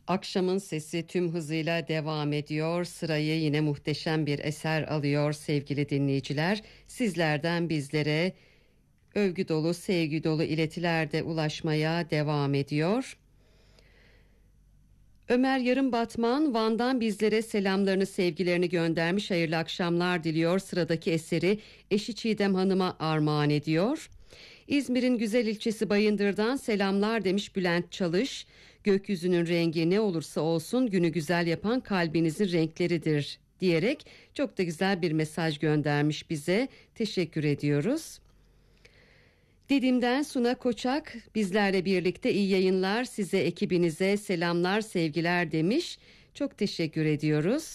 Akşamın sesi tüm hızıyla devam ediyor. Sırayı yine muhteşem bir eser alıyor sevgili dinleyiciler. Sizlerden bizlere övgü dolu, sevgi dolu iletiler de ulaşmaya devam ediyor. Ömer Yarımbatman Van'dan bizlere selamlarını, sevgilerini göndermiş. Hayırlı akşamlar diliyor. Sıradaki eseri eşi Çiğdem Hanım'a armağan ediyor. İzmir'in güzel ilçesi Bayındır'dan selamlar demiş Bülent Çalış. Gökyüzünün rengi ne olursa olsun günü güzel yapan kalbinizin renkleridir diyerek çok da güzel bir mesaj göndermiş bize. Teşekkür ediyoruz. Didim'den Suna Koçak bizlerle birlikte iyi yayınlar, size, ekibinize selamlar, sevgiler demiş. Çok teşekkür ediyoruz.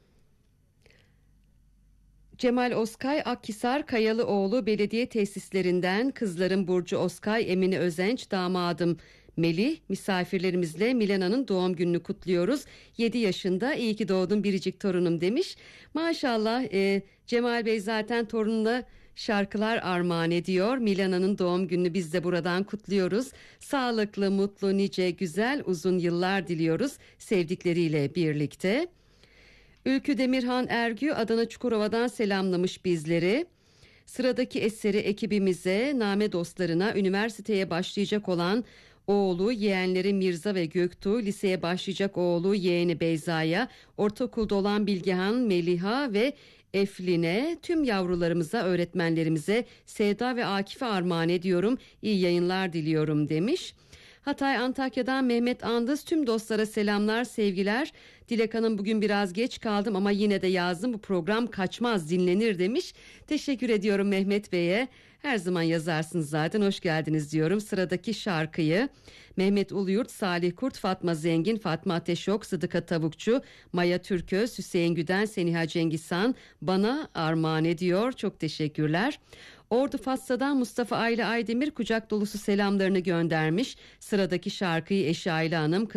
Cemal Oskay Akhisar Kayalıoğlu belediye tesislerinden kızlarım Burcu Oskay, Emine Özenç, damadım Melih, misafirlerimizle Milena'nın doğum gününü kutluyoruz. 7 yaşında, iyi ki doğdun biricik torunum demiş. Maşallah Cemal Bey zaten torununa şarkılar armağan ediyor. Milena'nın doğum gününü biz de buradan kutluyoruz. Sağlıklı, mutlu, nice, güzel, uzun yıllar diliyoruz sevdikleriyle birlikte. Ülkü Demirhan Ergü Adana Çukurova'dan selamlamış bizleri. Sıradaki eseri ekibimize, name dostlarına, üniversiteye başlayacak olan oğlu, yeğenleri Mirza ve Göktuğ, liseye başlayacak oğlu, yeğeni Beyza'ya, ortaokulda olan Bilgehan, Meliha ve Eflin'e, tüm yavrularımıza, öğretmenlerimize, Sevda ve Akif'e armağan ediyorum. İyi yayınlar diliyorum demiş. Hatay Antakya'dan Mehmet Andız, tüm dostlara selamlar, sevgiler. Dilek Hanım, bugün biraz geç kaldım ama yine de yazdım, bu program kaçmaz, dinlenir demiş. Teşekkür ediyorum Mehmet Bey'e. Her zaman yazarsınız zaten, hoş geldiniz diyorum. Sıradaki şarkıyı Mehmet Uluyurt, Salih Kurt, Fatma Zengin, Fatma Ateşok, Sıdıka Tavukçu, Maya Türköz, Hüseyin Güden, Seniha Cengizhan bana armağan ediyor. Çok teşekkürler. Ordu Fatsa'dan Mustafa Ayla Aydemir kucak dolusu selamlarını göndermiş. Sıradaki şarkıyı eşi Ayla Hanım,